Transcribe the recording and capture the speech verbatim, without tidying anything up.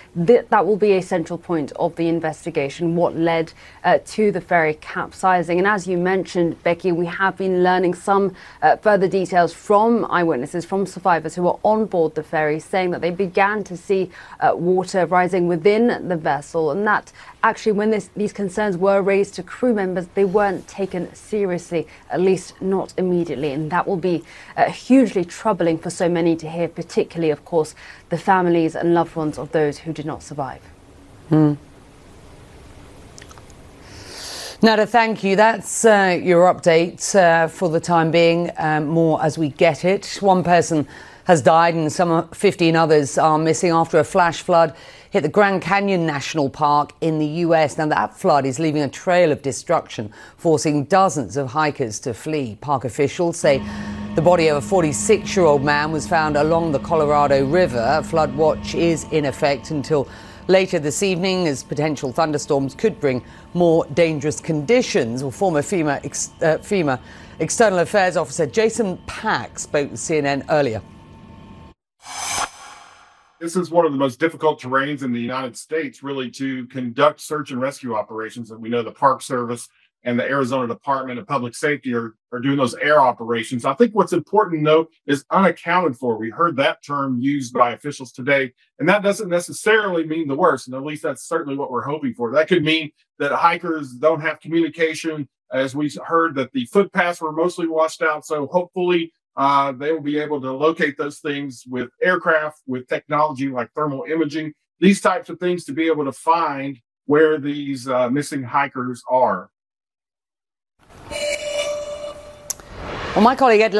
th that will be a central point of the investigation, what led uh, to the ferry capsizing. And as you mentioned, Becky, we have been learning some uh, further details from eyewitnesses, from survivors who were on board the ferry, saying that they began to see uh, water rising within the vessel, and that actually when this, these concerns were raised to crew members, they weren't taken seriously, at least not immediately. And that will be uh, hugely troubling for so many to hear, particularly, of course, the families and loved ones of those who did not survive. Mm. Nada, thank you. That's uh, your update uh, for the time being. Um, more as we get it. One person has died and some fifteen others are missing after a flash flood hit the Grand Canyon National Park in the U S. Now, that flood is leaving a trail of destruction, forcing dozens of hikers to flee. Park officials say the body of a forty-six-year-old man was found along the Colorado River. A flood watch is in effect until later this evening, as potential thunderstorms could bring more dangerous conditions. Well, former FEMA, ex, uh, FEMA External Affairs Officer Jason Pack spoke with C N N earlier. This is one of the most difficult terrains in the United States, really, to conduct search and rescue operations. And we know the Park Service and the Arizona Department of Public Safety are, are doing those air operations. I think what's important to note is unaccounted for. We heard that term used by officials today, and that doesn't necessarily mean the worst. And at least that's certainly what we're hoping for. That could mean that hikers don't have communication, as we heard that the footpaths were mostly washed out. So hopefully uh, they will be able to locate those things with aircraft, with technology like thermal imaging, these types of things, to be able to find where these uh, missing hikers are. Well, my colleague Ed